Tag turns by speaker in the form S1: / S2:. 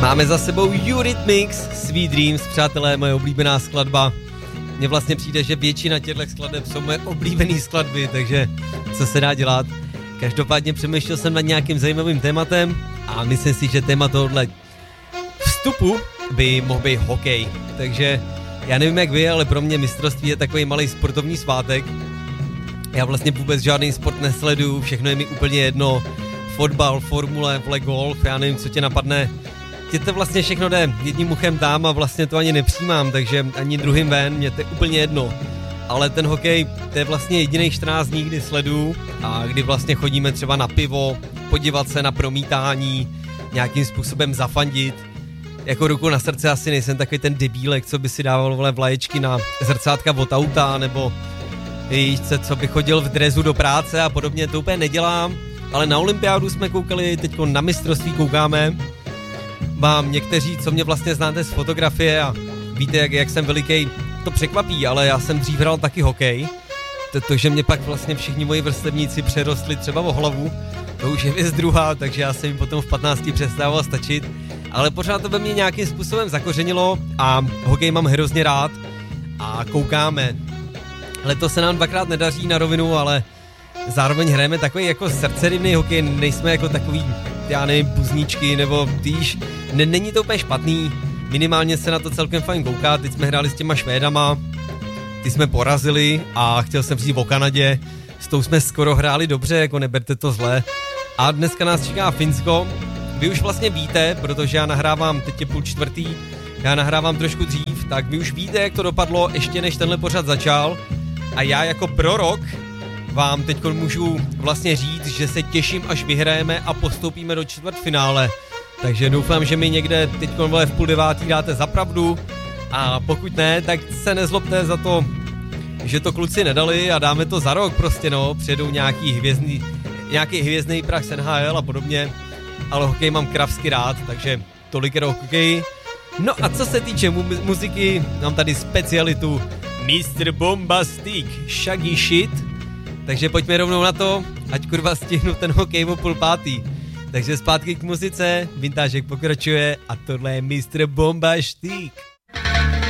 S1: Máme za sebou Eurythmics, Sweet Dreams, přátelé, moje oblíbená skladba. Mně vlastně přijde, že většina těchto skladeb jsou moje oblíbené skladby, takže co se dá dělat. Každopádně přemýšlel jsem nad nějakým zajímavým tématem a myslím si, že téma tohohle vstupu by mohl být hokej. Takže já nevím jak vy, ale pro mě mistrovství je takový malý sportovní svátek. Já vlastně vůbec žádný sport nesleduju, všechno je mi úplně jedno. Fotbal, formule, golf, já nevím, co tě napadne. Tě to vlastně všechno jde jedním uchem tam a vlastně to ani nepřijímám, takže ani druhým ven, mě to je úplně jedno. Ale ten hokej, to je vlastně jediný 14 dní, kdy sleduju a kdy vlastně chodíme třeba na pivo, podívat se na promítání, nějakým způsobem zafandit. Jako ruku na srdce asi nejsem takový ten debílek, co by si dával vlaječky na zrcátka od auta, nebo co by chodil v dresu do práce a podobně, to úplně nedělám. Ale na olympiádu jsme koukali, teďko na mistrovství koukáme. Vám někteří, co mě vlastně znáte z fotografie a víte, jak jsem veliký, to překvapí, ale já jsem dřív hrál taky hokej. To, že mě pak vlastně všichni moji vrstevníci přerostli třeba o hlavu, to už je věc druhá, takže já jsem jim potom v 15 přestával stačit. Ale pořád to ve mně nějakým způsobem zakořenilo a hokej mám hrozně rád a koukáme. Letos se nám 2krát nedaří na rovinu, ale zároveň hrajeme takový jako srdcerivný hokej, nejsme jako takový, já nevím, buzníčky, nebo víš, není to úplně špatný, minimálně se na to celkem fajn kouká, teď jsme hráli s těma Švédama, ty jsme porazili a chtěl jsem říct o Kanadě, s tou jsme skoro hráli dobře, jako neberte to zle. A dneska nás čeká Finsko, vy už vlastně víte, protože já nahrávám, teď je 3:30, já nahrávám trošku dřív, tak vy už víte, jak to dopadlo, ještě než tenhle pořad začal a já jako prorok vám teď můžu vlastně říct, že se těším, až vyhrajeme a postoupíme do čtvrtfinále. Takže doufám, že mi někde teď v 8:30 dáte za pravdu a pokud ne, tak se nezlobte za to, že to kluci nedali a dáme to za rok prostě, no, přijedou nějaký hvězdný prach z NHL a podobně, ale hokej mám kravsky rád, takže tolik je do hokeji. No a co se týče muziky, mám tady specialitu Mr. Bombastic Shaggy Shit. Takže pojďme rovnou na to, ať kurva stihnu ten hokej o 4:30. Takže zpátky k muzice, vintážek pokračuje a tohle je Mr. Bombastic.